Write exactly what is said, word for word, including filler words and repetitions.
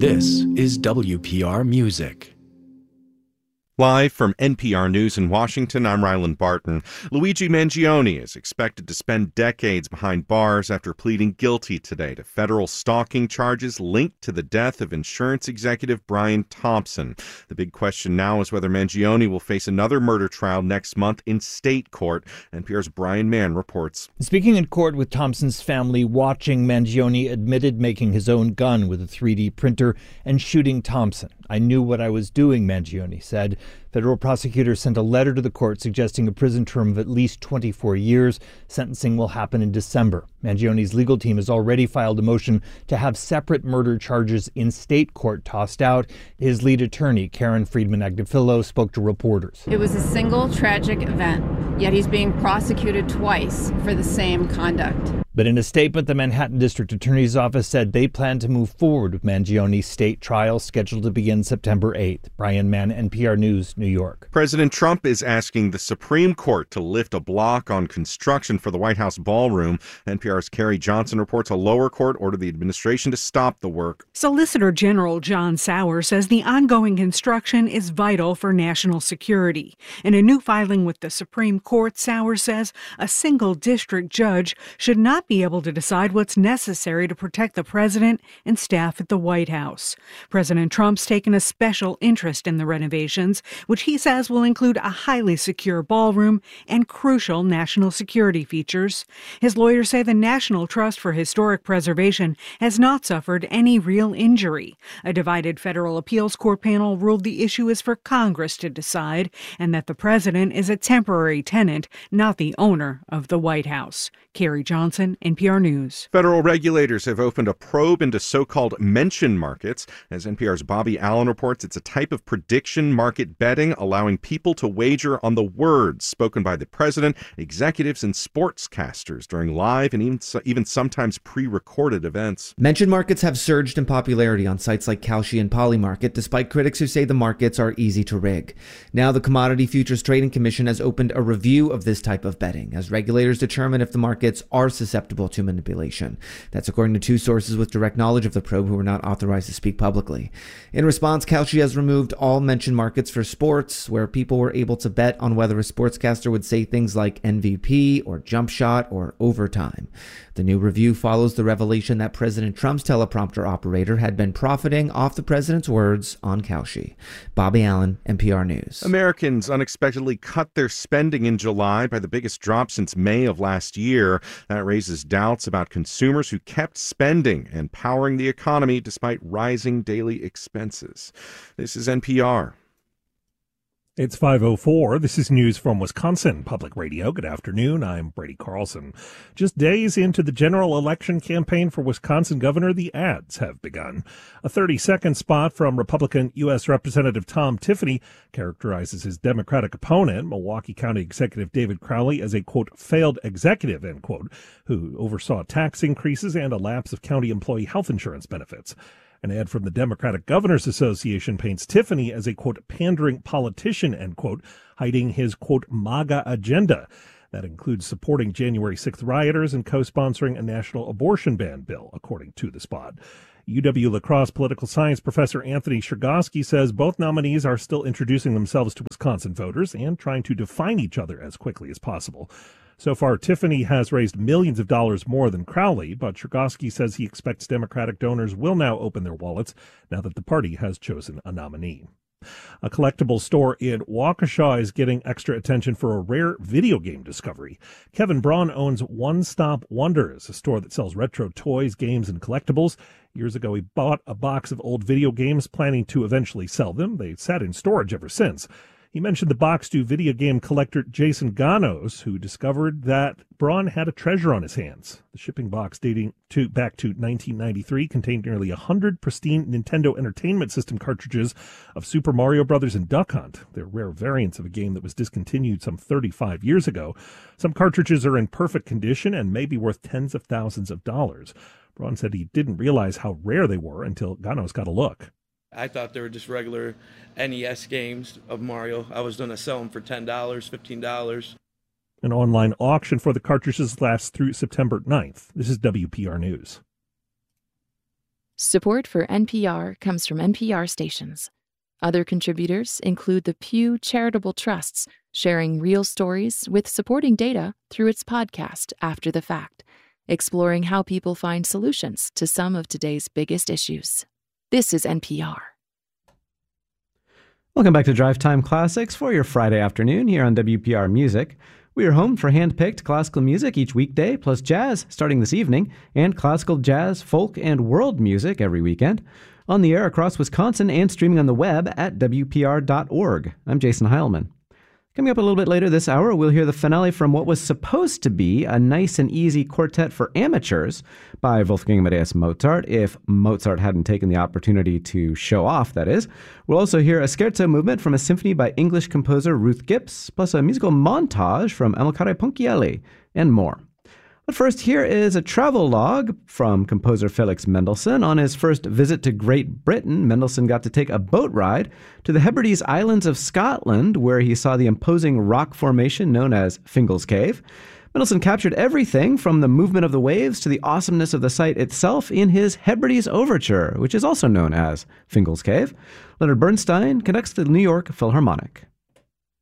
This is W P R Music. Live from N P R News in Washington, I'm Ryland Barton. Luigi Mangione is expected to spend decades behind bars after pleading guilty today to federal stalking charges linked to the death of insurance executive Brian Thompson. The big question now is whether Mangione will face another murder trial next month in state court. N P R's Brian Mann reports. Speaking in court with Thompson's family watching, Mangione admitted making his own gun with a three D printer and shooting Thompson. "I knew what I was doing," Mangione said. Federal prosecutors sent a letter to the court suggesting a prison term of at least twenty-four years. Sentencing will happen in December. Mangione's legal team has already filed a motion to have separate murder charges in state court tossed out. His lead attorney, Karen Friedman-Agdefilo, spoke to reporters. It was a single tragic event, yet he's being prosecuted twice for the same conduct. But in a statement, the Manhattan District Attorney's Office said they plan to move forward with Mangione's state trial scheduled to begin September eighth. Brian Mann, N P R News, New York. President Trump is asking the Supreme Court to lift a block on construction for the White House ballroom. N P R's Carrie Johnson reports a lower court ordered the administration to stop the work. Solicitor General John Sauer says the ongoing construction is vital for national security. In a new filing with the Supreme Court, Sauer says a single district judge should not be able to decide what's necessary to protect the president and staff at the White House. President Trump's taken a special interest in the renovations, which he says will include a highly secure ballroom and crucial national security features. His lawyers say the National Trust for Historic Preservation has not suffered any real injury. A divided federal appeals court panel ruled the issue is for Congress to decide and that the president is a temporary tenant, not the owner of the White House. Carrie Johnson, N P R News. Federal regulators have opened a probe into so-called mention markets. As N P R's Bobby Allen reports, it's a type of prediction market betting allowing people to wager on the words spoken by the president, executives, and sportscasters during live and even, even sometimes pre-recorded events. Mention markets have surged in popularity on sites like Kalshi and Polymarket, despite critics who say the markets are easy to rig. Now the Commodity Futures Trading Commission has opened a review of this type of betting as regulators determine if the market are susceptible to manipulation. That's according to two sources with direct knowledge of the probe who were not authorized to speak publicly. In response, Kalshi has removed all mention markets for sports, where people were able to bet on whether a sportscaster would say things like M V P or jump shot or overtime. The new review follows the revelation that President Trump's teleprompter operator had been profiting off the president's words on Kalshi. Bobby Allen, N P R News. Americans unexpectedly cut their spending in July by the biggest drop since May of last year. That raises doubts about consumers who kept spending and powering the economy despite rising daily expenses. This is N P R. It's five oh four. This is news from Wisconsin Public Radio. Good afternoon. I'm Brady Carlson. Just days into the general election campaign for Wisconsin governor, the ads have begun. A thirty-second spot from Republican U S Representative Tom Tiffany characterizes his Democratic opponent, Milwaukee County Executive David Crowley, as a, quote, failed executive, end quote, who oversaw tax increases and a lapse of county employee health insurance benefits. An ad from the Democratic Governors Association paints Tiffany as a, quote, pandering politician, end quote, hiding his, quote, MAGA agenda. That includes supporting January sixth rioters and co-sponsoring a national abortion ban bill, according to the spot. U W La Crosse political science professor Anthony Chergosky says both nominees are still introducing themselves to Wisconsin voters and trying to define each other as quickly as possible. So far, Tiffany has raised millions of dollars more than Crowley, but Chergosky says he expects Democratic donors will now open their wallets now that the party has chosen a nominee. A collectible store in Waukesha is getting extra attention for a rare video game discovery. Kevin Braun owns One Stop Wonders, a store that sells retro toys, games, and collectibles. Years ago, he bought a box of old video games, planning to eventually sell them. They sat in storage ever since. He mentioned the box to video game collector Jason Ganos, who discovered that Braun had a treasure on his hands. The shipping box, dating to back to nineteen ninety-three, contained nearly one hundred pristine Nintendo Entertainment System cartridges of Super Mario Brothers and Duck Hunt. They're rare variants of a game that was discontinued some thirty-five years ago. Some cartridges are in perfect condition and may be worth tens of thousands of dollars. Braun said he didn't realize how rare they were until Ganos got a look. I thought they were just regular N E S games of Mario. I was going to sell them for ten dollars, fifteen dollars. An online auction for the cartridges lasts through September ninth. This is W P R News. Support for N P R comes from N P R stations. Other contributors include the Pew Charitable Trusts, sharing real stories with supporting data through its podcast After the Fact, exploring how people find solutions to some of today's biggest issues. This is N P R. Welcome back to Drive Time Classics for your Friday afternoon here on W P R Music. We are home for hand-picked classical music each weekday, plus jazz starting this evening, and classical jazz, folk, and world music every weekend. On the air across Wisconsin and streaming on the web at W P R dot org. I'm Jason Heilman. Coming up a little bit later this hour, we'll hear the finale from what was supposed to be a nice and easy quartet for amateurs by Wolfgang Amadeus Mozart, if Mozart hadn't taken the opportunity to show off, that is. We'll also hear a scherzo movement from a symphony by English composer Ruth Gibbs, plus a musical montage from Amilcare Ponchielli, and more. But first, here is a travel log from composer Felix Mendelssohn. On his first visit to Great Britain, Mendelssohn got to take a boat ride to the Hebrides Islands of Scotland, where he saw the imposing rock formation known as Fingal's Cave. Mendelssohn captured everything from the movement of the waves to the awesomeness of the site itself in his Hebrides Overture, which is also known as Fingal's Cave. Leonard Bernstein conducts the New York Philharmonic.